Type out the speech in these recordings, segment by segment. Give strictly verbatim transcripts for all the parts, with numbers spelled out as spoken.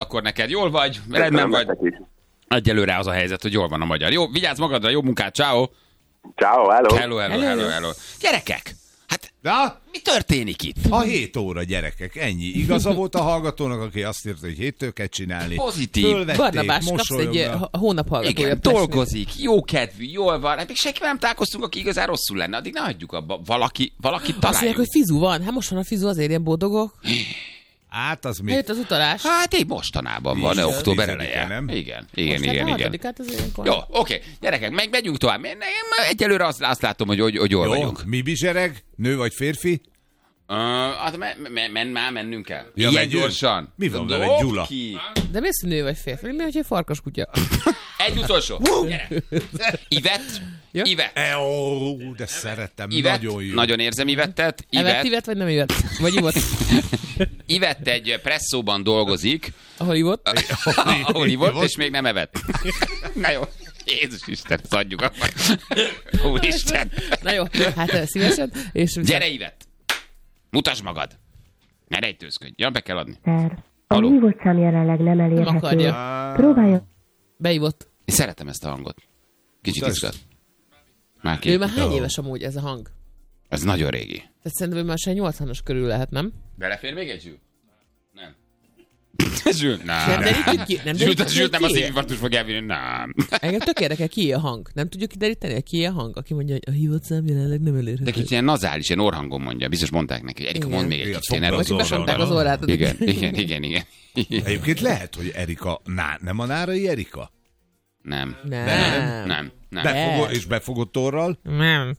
akkor neked. Jól vagy? Rendben vagy? Egyelőre az a helyzet, hogy jól van a magyar. Jó, vigyázz magadra, jó munkát, ciao. Ciao, hello. Hello, hello, hello, hello. Gyerekek, hát Na? mi történik itt? A hét óra, gyerekek, ennyi. Igaza volt a hallgatónak, aki azt írta, hogy héttől kell csinálni. Pozitív. Barnabás, kapsz egy hónap hallgatója. Igen, dolgozik, jó kedvű, jól van. Hát még senki nem találkoztunk, aki igazán rosszul lenne. Addig ne hagyjuk abba. Valaki, valaki találjuk. Azt mondják, hogy fizu van. Hát most van a fizu, azért ilyen boldogok. Hát az mi? Jött az utalás. Hát így mostanában van, Tíz- október tízedike, eleje. nem? Igen, igen, Most igen, hát igen. hatodikát az ilyenkor. Jó, oké, gyerekek, meg megyünk tovább. Én, én egyelőre azt, azt látom, hogy, hogy, hogy jól Jó, vagyunk. mi bizsereg? Nő vagy férfi? Uh, hát men, men, men, már mennünk kell. Ja, Ilyen megyünk? gyorsan. Mi van vele, Dob Gyula? ki. De mi az, hogy nő vagy férfi? Mi, hogy egy farkas kutya? Egy utolsó. Gyere. Ivett. Ja? Ivett. E, ó, de szeretem, Ivett. nagyon jó. Nagyon érzem Ivettet. Evett, Ivett. ivett, vagy nem ivett? Vagy ivott? Ivett egy presszóban dolgozik, Ahol ivott? ahol ivott, és még nem evett. Na jó. Jézus Isten, adjuk akkor. Úristen. Na jó, hát szívesen. És Gyere, Ivett. Mutasd magad. Ne rejtőzködj. Ja, be kell adni. A Haló. hívott szám jelenleg nem nem elérhető. akarja. Próbáljon. Beivott. Én szeretem ezt a hangot. Kicsit Mutasd. izgat. Már Ő két. már hány éves amúgy ez a hang? Ez nagyon régi. Tehát szerintem ő már se nyolcvanas körül lehet, nem? Belefér még egy Zsül? Nem. Zsül? Nem. Nem derítjük ki? Nem Zsült, derítjük Zsült nem a ki? szívinfarktus fog elvinni. Nem. Engem tök érdekel, ki a hang. Nem tudjuk kideríteni, hogy ki a hang, aki mondja, hogy a hívott szám jelenleg nem elérhető. De kicsit ilyen nazális, ilyen orhangon mondja. Biztos mondták neki, hogy Erika, Igen. mondd még egy Igen, kicsit. fogd Én az Vagy orrod. befonták az orrát. Igen, igen, igen, igen. Egyébként lehet, hogy Erika, ná, nem a Nárai Erika? Nem. Nem. Nem, nem. nem. Befogott, és befogott orral? Nem.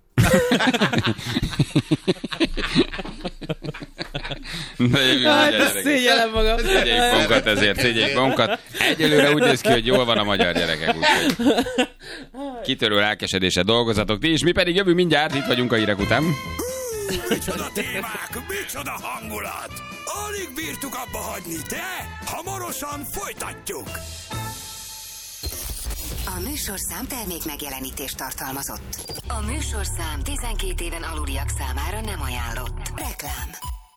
Szégyellem magam. Szégyeljük magunkat ezért, szégyeljük magunkat. Egyelőre úgy néz ki, hogy jól van a magyar gyerekek, úgyhogy kitörő lelkesedése dolgozatok ti is, mi pedig jövünk mindjárt, itt vagyunk a hírek után. Micsoda témák, micsoda hangulat! Alig bírtuk abba hagyni, de hamarosan folytatjuk! A műsorszám termék megjelenítést tartalmazott. A műsorszám tizenkét éven aluliak számára nem ajánlott. Reklám.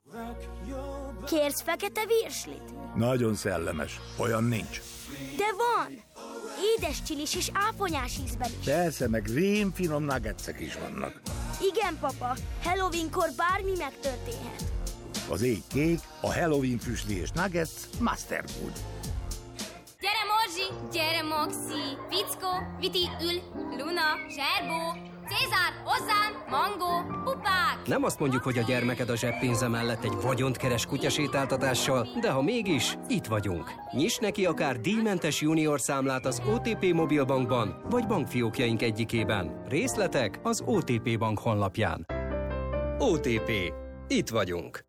Kérsz fekete virslit? Nagyon szellemes, olyan nincs. De van! Édes csilis és áfonyás ízben is. Persze, meg rémfinom nuggetsek is vannak. Igen, papa, Halloweenkor bármi megtörténhet. Az ég kék, a Halloween füstli és nuggets Master Food. Gyere Morzsi, gyere Moxi, Fickó, Viti, Ül, Luna, Zserbó, Cézár, hozzám, Mango, pupák! Nem azt mondjuk, hogy a gyermeked a zseppénze mellett egy vagyont keres kutyasétáltatással, de ha mégis, itt vagyunk. Nyiss neki akár díjmentes junior számlát az o té pé Mobilbankban, vagy bankfiókjaink egyikében. Részletek az o té pé Bank honlapján. o té pé. Itt vagyunk.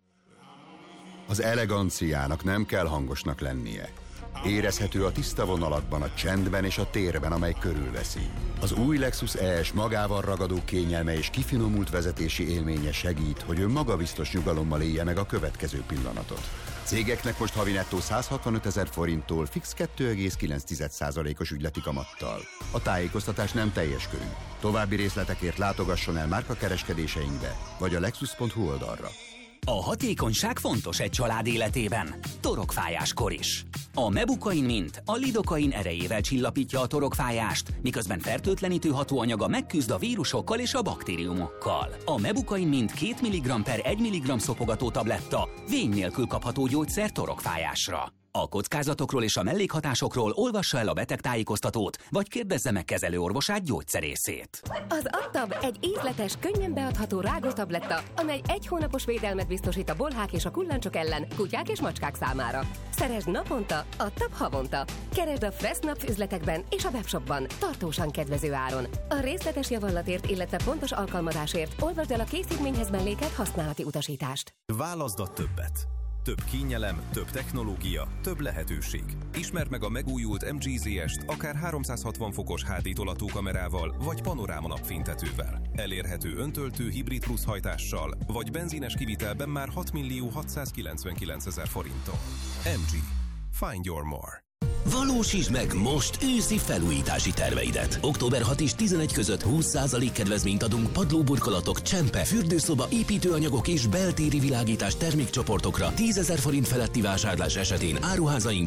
Az eleganciának nem kell hangosnak lennie. Érezhető a tiszta vonalakban, a csendben és a térben, amely körülveszi. Az új Lexus E S magával ragadó kényelme és kifinomult vezetési élménye segít, hogy ön magabiztos nyugalommal élje meg a következő pillanatot. Cégeknek most havi nettó száz hatvanöt ezer forinttól fix kettő egész kilenc százalékos ügyleti kamattal. A tájékoztatás nem teljes körű. További részletekért látogasson el márkakereskedéseinkbe, vagy a lexus pont hu oldalra. A hatékonyság fontos egy család életében, torokfájáskor is. A Mebukain mint a lidokain erejével csillapítja a torokfájást, miközben fertőtlenítő hatóanyaga megküzd a vírusokkal és a baktériumokkal. A Mebukain mint két milligramm per egy milligramm szopogató tabletta vény nélkül kapható gyógyszer torokfájásra. A kockázatokról és a mellékhatásokról olvassa el a betegtájékoztatót, vagy kérdezze meg kezelőorvosát, gyógyszerészét. Az Adtab egy ízletes, könnyen beadható rágótabletta, amely egy hónapos védelmet biztosít a bolhák és a kullancsok ellen, kutyák és macskák számára. Szeresd naponta, Adtab havonta. Keresd a Fressnapf üzletekben és a webshopban, tartósan kedvező áron. A részletes javallatért, illetve pontos alkalmazásért olvasd el a készítményhez mellékelt használati utasítást. Válaszd a többet. Több kényelem, több technológia, több lehetőség. Ismerd meg a megújult em gé zé est akár háromszázhatvan fokos há dé tolatókamerával vagy panoráma napfénytetővel. Elérhető öntöltő hibrid plusz hajtással vagy benzines kivitelben már hat millió hatszázkilencvenkilencezer forinton. em gé. Find your more. Valósítsd meg most őszi felújítási terveidet. október hatodika és tizenegy között húsz százalék kedvezményt adunk padlóburkolatok, csempe, fürdőszoba, építőanyagok és beltéri világítás termékcsoportokra. tízezer forint feletti vásárlás esetén áruházaink